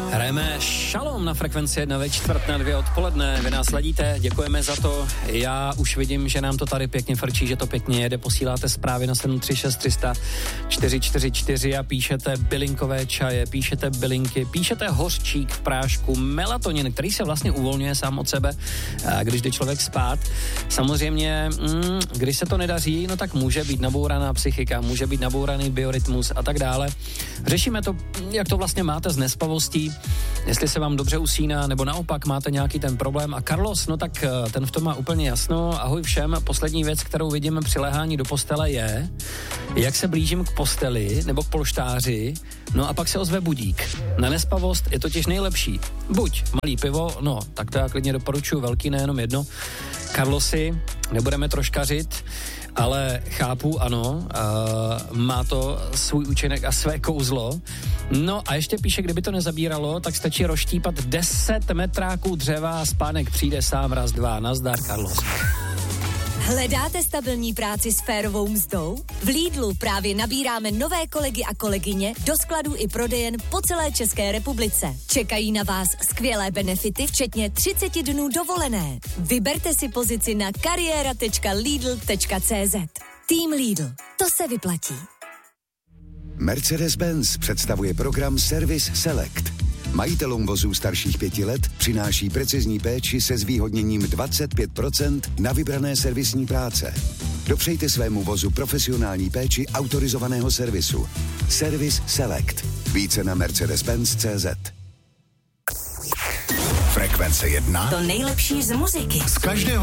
Hrajeme Šalom na frekvenci 1 ve 1:45 odpoledne. Vy nás sledíte, děkujeme za to. Já už vidím, že nám to tady pěkně frčí, že to pěkně jede. Posíláte zprávy na 736 300 444 a píšete bylinkové čaje, píšete bylinky, píšete hořčík v prášku, melatonin, který se vlastně uvolňuje sám od sebe, když jde člověk spát. Samozřejmě, když se to nedaří, no tak může být nabouraná psychika, může být nabouraný biorytmus a tak dále. Řešíme to, jak to vlastně máte s nespavostí, jestli se vám dobře usíná, nebo naopak máte nějaký ten problém. A Carlos, no tak ten v tom má úplně jasno. Ahoj všem, poslední věc, kterou vidíme při lehání do postele je, jak se blížím k posteli nebo k polštáři, no a pak se ozve budík. Na nespavost je totiž nejlepší. Buď malý pivo, no tak to já klidně doporučuji velký, nejenom jedno. Carlosi, nebudeme troškařit, ale chápu, ano, má to svůj účinek a své kouzlo. No a ještě píše, kdyby to nezabíralo, tak stačí rozštípat 10 metráků dřeva a spánek přijde sám raz, dva. Nazdar, Carlos. Hledáte stabilní práci s férovou mzdou? V Lidlu právě nabíráme nové kolegy a kolegyně do skladů i prodejen po celé České republice. Čekají na vás skvělé benefity, včetně 30 dnů dovolené. Vyberte si pozici na kariéra.lidl.cz. Tým Lidl. To se vyplatí. Mercedes-Benz představuje program Service Select. Majitelům vozů starších 5 let přináší precizní péči se zvýhodněním 25% na vybrané servisní práce. Dopřejte svému vozu profesionální péči autorizovaného servisu. Service Select. Více na Mercedes-Benz.cz. Frekvence 1. To nejlepší z muziky. Z každého